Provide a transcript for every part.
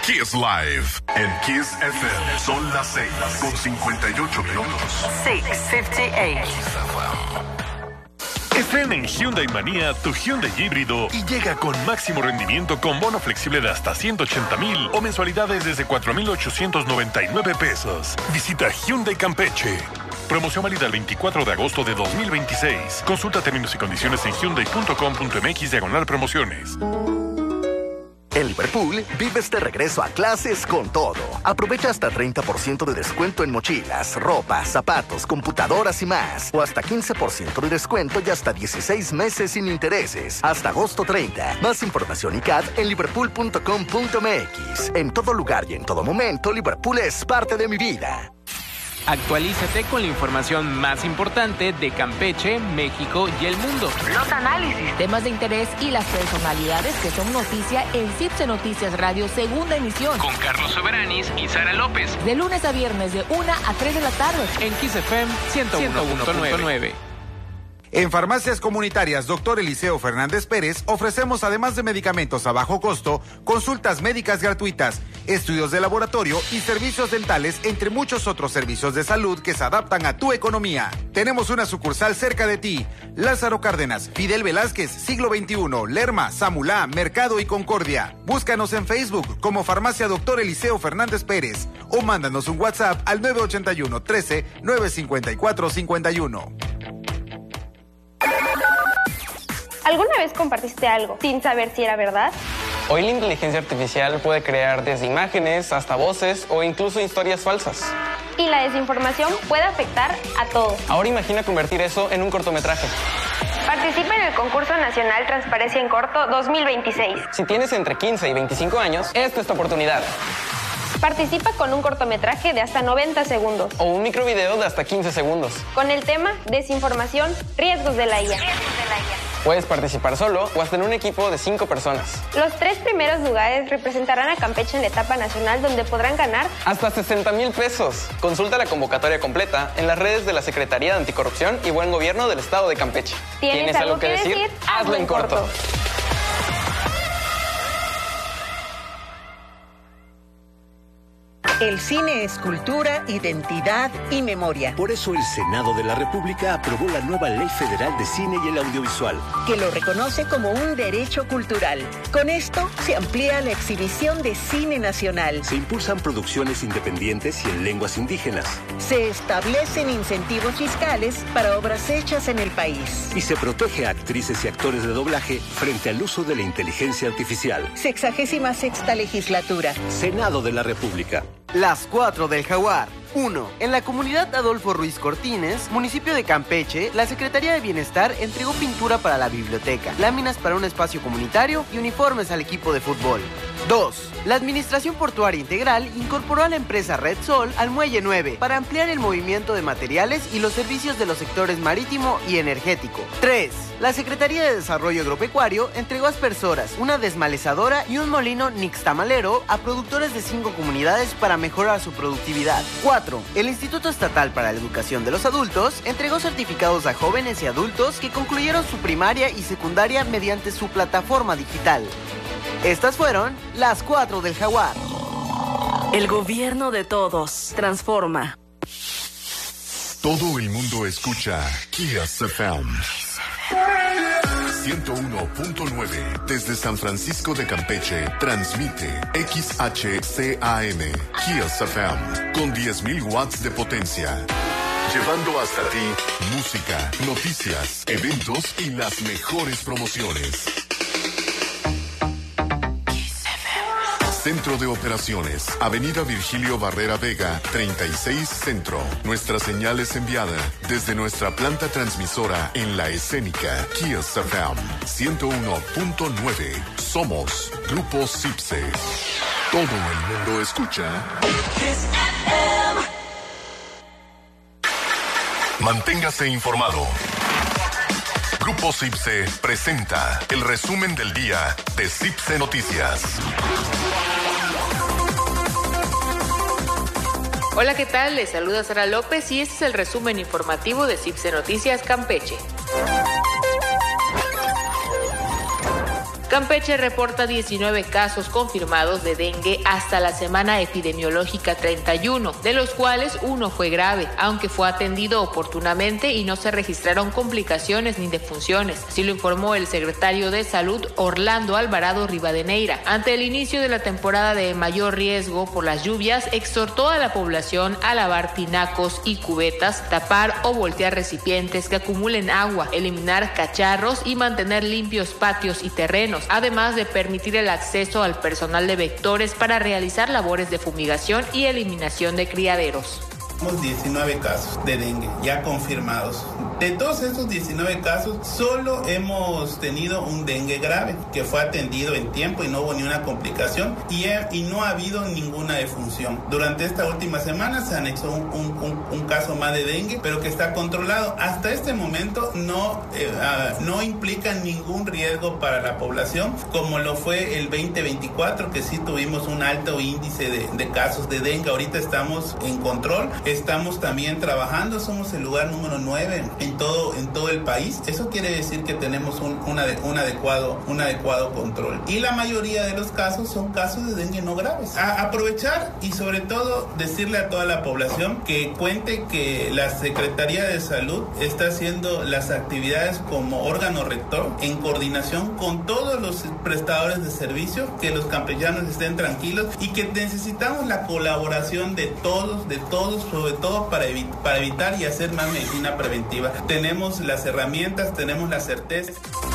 Kiss Live en Kiss FM. Son las 6:58 minutos. 6:58. Estrena en Hyundai Manía tu Hyundai híbrido y llega con máximo rendimiento con bono flexible de hasta 180,000 o mensualidades desde 4,899 pesos. Visita Hyundai Campeche. Promoción válida el 24 de agosto de 2026. Consulta términos y condiciones en hyundai.com.mx/promociones. En Liverpool, vives de regreso a clases con todo. Aprovecha hasta 30% de descuento en mochilas, ropa, zapatos, computadoras y más. O hasta 15% de descuento y hasta 16 meses sin intereses. Hasta agosto 30. Más información y CAD en liverpool.com.mx. En todo lugar y en todo momento, Liverpool es parte de mi vida. Actualízate con la información más importante de Campeche, México y el mundo. Los análisis, temas de interés y las personalidades que son noticia en CIPSE Noticias Radio, segunda emisión. Con Carlos Soberanis y Sara López. De lunes a viernes de 1 a 3 de la tarde. En Kiss FM 101.9. En Farmacias Comunitarias Dr. Eliseo Fernández Pérez ofrecemos, además de medicamentos a bajo costo, consultas médicas gratuitas, estudios de laboratorio y servicios dentales, entre muchos otros servicios de salud que se adaptan a tu economía. Tenemos una sucursal cerca de ti. Lázaro Cárdenas, Fidel Velázquez, Siglo XXI, Lerma, Samulá, Mercado y Concordia. Búscanos en Facebook como Farmacia Dr. Eliseo Fernández Pérez o mándanos un WhatsApp al 981 13 954 51. ¿Alguna vez compartiste algo sin saber si era verdad? Hoy la inteligencia artificial puede crear desde imágenes hasta voces o incluso historias falsas. Y la desinformación puede afectar a todos. Ahora imagina convertir eso en un cortometraje. Participa en el concurso nacional Transparencia en Corto 2026. Si tienes entre 15 y 25 años, esta es tu oportunidad. Participa con un cortometraje de hasta 90 segundos. O un microvideo de hasta 15 segundos. Con el tema Desinformación, riesgos de la IA. Puedes participar solo o hasta en un equipo de 5 personas. Los 3 primeros lugares representarán a Campeche en la etapa nacional, donde podrán ganar hasta 60,000 pesos. Consulta la convocatoria completa en las redes de la Secretaría de Anticorrupción y Buen Gobierno del Estado de Campeche. ¿Tienes algo que decir? Hazlo en corto. El cine es cultura, identidad y memoria. Por eso el Senado de la República aprobó la nueva Ley Federal de Cine y el Audiovisual, que lo reconoce como un derecho cultural. Con esto se amplía la exhibición de cine nacional. Se impulsan producciones independientes y en lenguas indígenas. Se establecen incentivos fiscales para obras hechas en el país. Y se protege a actrices y actores de doblaje frente al uso de la inteligencia artificial. 66ª legislatura. Senado de la República. Las 4 del Jaguar. 1. En la comunidad Adolfo Ruiz Cortines, municipio de Campeche, la Secretaría de Bienestar entregó pintura para la biblioteca, láminas para un espacio comunitario y uniformes al equipo de fútbol. 2. La Administración Portuaria Integral incorporó a la empresa Red Sol al Muelle 9 para ampliar el movimiento de materiales y los servicios de los sectores marítimo y energético. 3. La Secretaría de Desarrollo Agropecuario entregó aspersoras, una desmalezadora y un molino nixtamalero a productores de 5 comunidades para mejorar su productividad. 4. El Instituto Estatal para la Educación de los Adultos entregó certificados a jóvenes y adultos que concluyeron su primaria y secundaria mediante su plataforma digital. Estas fueron las 4 del Jaguar. El gobierno de todos transforma. Todo el mundo escucha Kiss FM 101.9 desde San Francisco de Campeche. Transmite XHCAM Kiss FM con 10,000 watts de potencia, llevando hasta ti música, noticias, eventos y las mejores promociones. Centro de Operaciones, Avenida Virgilio Barrera Vega, 36 Centro. Nuestra señal es enviada desde nuestra planta transmisora en La Escénica, Kiss FM 101.9. Somos Grupo CIPSE. Todo el mundo escucha Kiss FM. Manténgase informado. Grupo CIPSE presenta el resumen del día de CIPSE Noticias. Hola, ¿qué tal? Les saluda Sara López y este es el resumen informativo de CIPSE Noticias Campeche. Campeche reporta 19 casos confirmados de dengue hasta la semana epidemiológica 31, de los cuales uno fue grave, aunque fue atendido oportunamente y no se registraron complicaciones ni defunciones, así lo informó el secretario de Salud Orlando Alvarado Rivadeneira. Ante el inicio de la temporada de mayor riesgo por las lluvias, exhortó a la población a lavar tinacos y cubetas, tapar o voltear recipientes que acumulen agua, eliminar cacharros y mantener limpios patios y terrenos, además de permitir el acceso al personal de vectores para realizar labores de fumigación y eliminación de criaderos. Tenemos 19 casos de dengue ya confirmados. De todos estos 19 casos, solo hemos tenido un dengue grave que fue atendido en tiempo y no hubo ni una complicación y no ha habido ninguna defunción. Durante esta última semana se anexó un caso más de dengue, pero que está controlado. Hasta este momento no implica ningún riesgo para la población, como lo fue el 2024, que sí tuvimos un alto índice de casos de dengue. Ahorita estamos en control. Estamos también trabajando, somos el lugar número 9 en todo el país. Eso quiere decir que tenemos un adecuado control. Y la mayoría de los casos son casos de dengue no graves. Aprovechar y sobre todo decirle a toda la población que cuente que la Secretaría de Salud está haciendo las actividades como órgano rector en coordinación con todos los prestadores de servicio, que los campechanos estén tranquilos y que necesitamos la colaboración de todos, sobre todo para evitar y hacer más medicina preventiva. Tenemos las herramientas, tenemos la certeza.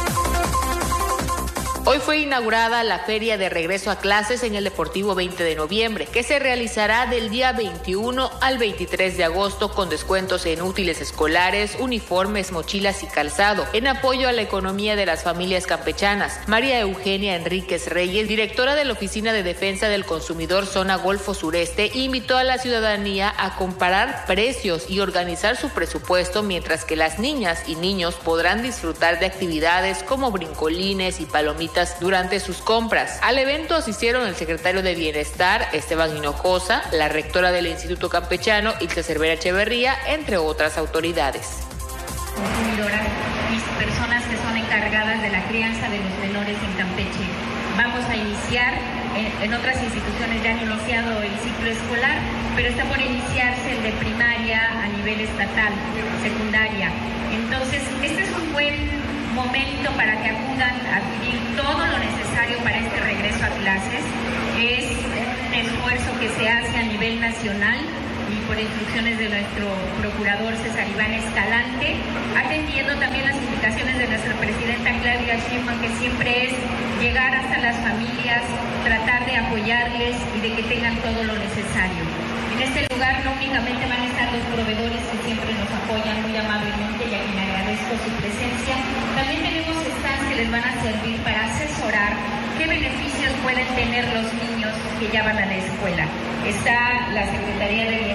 Hoy fue inaugurada la Feria de Regreso a Clases en el Deportivo 20 de noviembre, que se realizará del día 21 al 23 de agosto con descuentos en útiles escolares, uniformes, mochilas y calzado, en apoyo a la economía de las familias campechanas. María Eugenia Enríquez Reyes, directora de la Oficina de Defensa del Consumidor Zona Golfo Sureste, invitó a la ciudadanía a comparar precios y organizar su presupuesto, mientras que las niñas y niños podrán disfrutar de actividades como brincolines y palomitas durante sus compras. Al evento asistieron el secretario de Bienestar, Esteban Hinojosa, la rectora del Instituto Campechano, Ilse Cervera Echeverría, entre otras autoridades. Consumidoras y personas que son encargadas de la crianza de los menores en Campeche. Vamos a iniciar, en otras instituciones ya han iniciado el ciclo escolar, pero está por iniciarse el de primaria a nivel estatal, secundaria. Entonces, este es un buen momento para que acudan a adquirir todo lo necesario para este regreso a clases. Es un esfuerzo que se hace a nivel nacional y por instrucciones de nuestro procurador César Iván Escalante, atendiendo también las indicaciones de nuestra presidenta Claudia Sheinbaum, que siempre es llegar hasta las familias, tratar de apoyarles y de que tengan todo lo necesario. En este lugar no únicamente van a estar los proveedores que siempre nos apoyan muy amablemente y a quien agradezco su presencia, también tenemos stands que les van a servir para asesorar qué beneficios pueden tener los niños que ya van a la escuela. Está la Secretaría de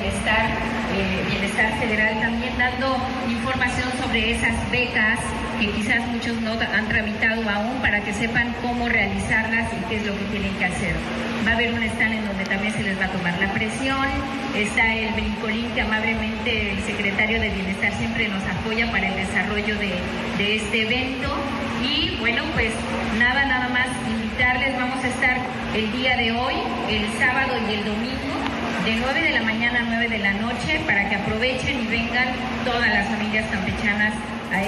Bienestar Federal también dando información sobre esas becas que quizás muchos no han tramitado aún, para que sepan cómo realizarlas y qué es lo que tienen que hacer. Va a haber un stand en donde también se les va a tomar la presión. Está el brincolín que amablemente el secretario de Bienestar siempre nos apoya para el desarrollo de este evento. Y bueno, pues nada más invitarles. Vamos a estar el día de hoy, el sábado y el domingo, de 9 de la mañana a 9 de la noche, para que aprovechen y vengan todas las familias campechanas a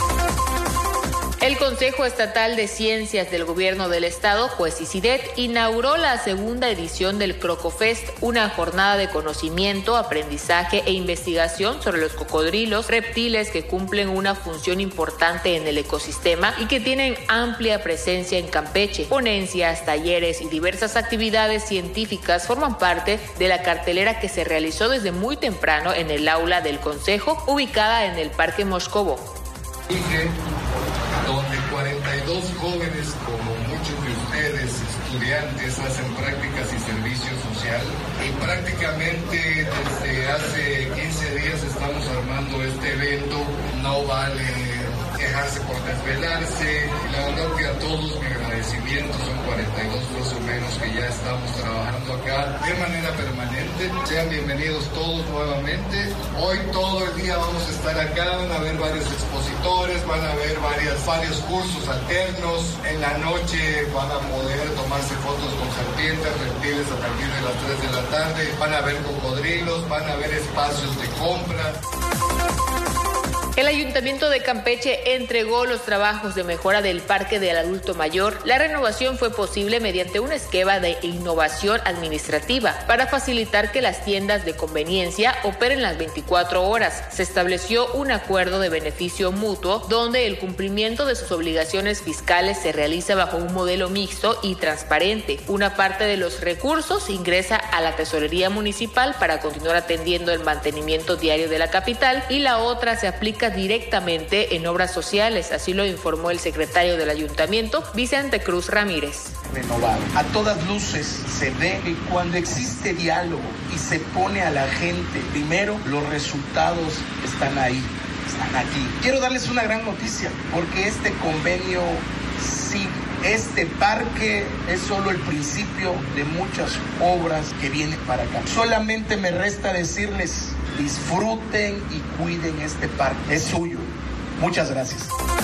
El Consejo Estatal de Ciencias del Gobierno del Estado, COECICIDET, inauguró la segunda edición del CrocoFest, una jornada de conocimiento, aprendizaje e investigación sobre los cocodrilos, reptiles que cumplen una función importante en el ecosistema y que tienen amplia presencia en Campeche. Ponencias, talleres y diversas actividades científicas forman parte de la cartelera que se realizó desde muy temprano en el aula del Consejo, ubicada en el Parque Moscovo. Donde 42 jóvenes, como muchos de ustedes, estudiantes, hacen prácticas y servicio social. Y prácticamente desde hace 15 días estamos armando este evento. No vale quejarse por desvelarse. Y la verdad que a todos mi agradecimiento, son 42 más o menos que ya estamos trabajando acá de manera permanente. Sean bienvenidos todos nuevamente. Hoy todo el día vamos a estar acá, van a haber varios expositores, van a haber varios cursos alternos. En la noche van a poder tomarse fotos con serpientes, reptiles a partir de las 3 de la tarde, van a haber cocodrilos, van a haber espacios de compra. El Ayuntamiento de Campeche entregó los trabajos de mejora del Parque del Adulto Mayor. La renovación fue posible mediante un esquema de innovación administrativa para facilitar que las tiendas de conveniencia operen las 24 horas. Se estableció un acuerdo de beneficio mutuo donde el cumplimiento de sus obligaciones fiscales se realiza bajo un modelo mixto y transparente. Una parte de los recursos ingresa a la Tesorería Municipal para continuar atendiendo el mantenimiento diario de la capital y la otra se aplica directamente en obras sociales, así lo informó el secretario del Ayuntamiento, Vicente Cruz Ramírez. Renovado. A todas luces se ve que cuando existe diálogo y se pone a la gente primero, los resultados están ahí, están aquí. Quiero darles una gran noticia, porque este convenio sigue. Este parque es solo el principio de muchas obras que vienen para acá. Solamente me resta decirles, disfruten y cuiden este parque. Es suyo. Muchas gracias.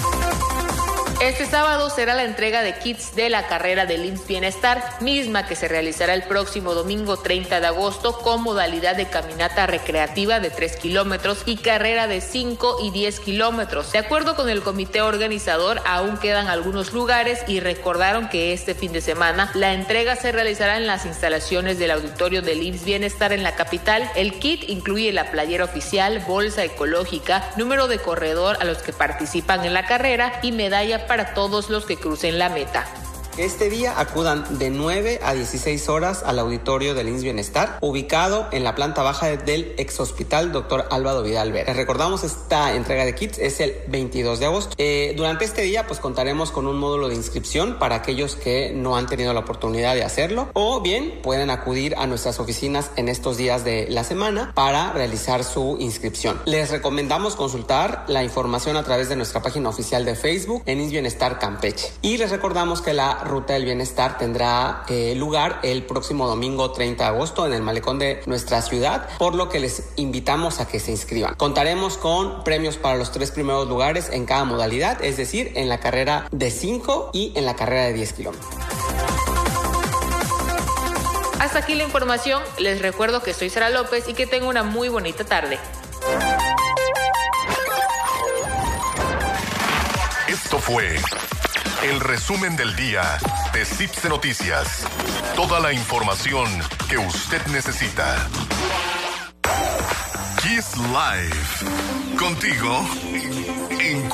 Este sábado será la entrega de kits de la carrera del IMSS Bienestar, misma que se realizará el próximo domingo 30 de agosto con modalidad de caminata recreativa de 3 kilómetros y carrera de 5 y 10 kilómetros. De acuerdo con el comité organizador, aún quedan algunos lugares y recordaron que este fin de semana la entrega se realizará en las instalaciones del auditorio del IMSS Bienestar en la capital. El kit incluye la playera oficial, bolsa ecológica, número de corredor a los que participan en la carrera y medalla para todos los que crucen la meta. Este día acudan de 9 a 16 horas al auditorio del IMSS Bienestar, ubicado en la planta baja del ex hospital Dr. Álvaro Vidal Vera. Les recordamos, esta entrega de kits es el 22 de agosto. Durante este día pues contaremos con un módulo de inscripción para aquellos que no han tenido la oportunidad de hacerlo, o bien pueden acudir a nuestras oficinas en estos días de la semana para realizar su inscripción. Les recomendamos consultar la información a través de nuestra página oficial de Facebook en IMSS Bienestar Campeche. Y les recordamos que la Ruta del Bienestar tendrá lugar el próximo domingo 30 de agosto en el malecón de nuestra ciudad, por lo que les invitamos a que se inscriban. Contaremos con premios para los 3 primeros lugares en cada modalidad, es decir, en la carrera de 5 y en la carrera de 10 kilómetros. Hasta aquí la información. Les recuerdo que soy Sara López y que tengo una muy bonita tarde. Esto fue el resumen del día de CIPSE Noticias. Toda la información que usted necesita. Kiss Live. Contigo